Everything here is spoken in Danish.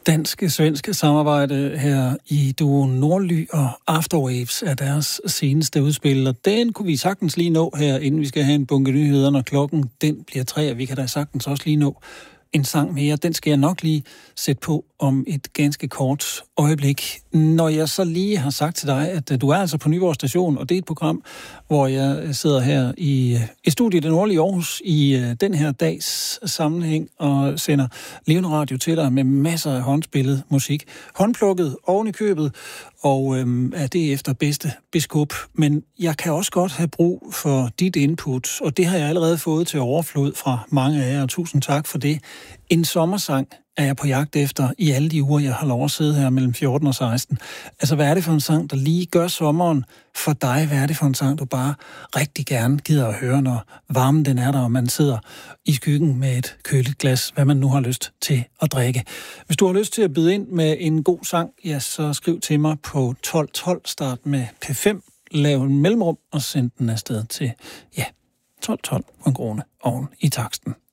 dansk-svenske samarbejde her i duoen Nordly og Afterwaves er deres seneste udspil, og den kunne vi sagtens lige nå her, inden vi skal have en bunke nyheder, når klokken den bliver 3, og vi kan da sagtens også lige nå en sang mere. Den skal jeg nok lige sætte på om et ganske kort øjeblik. Når jeg så lige har sagt til dig, at du er altså på Nyborg Station, og det er et program, hvor jeg sidder her i studiet i Nordlige Aarhus i den her dags sammenhæng og sender levende radio til dig med masser af håndspillet musik. Håndplukket oven i købet, og er det efter bedste beskub. Men jeg kan også godt have brug for dit input, og det har jeg allerede fået til overflod fra mange af jer, og tusind tak for det. En sommersang er jeg på jagt efter i alle de uger, jeg har lov at sidde her mellem 14 og 16. Altså, hvad er det for en sang, der lige gør sommeren for dig? Hvad er det for en sang, du bare rigtig gerne gider at høre, når varmen den er der, og man sidder i skyggen med et køligt glas, hvad man nu har lyst til at drikke? Hvis du har lyst til at byde ind med en god sang, ja, så skriv til mig på 1212, start med P5, lav en mellemrum og send den afsted til, 1212 på en krone oven i taksten.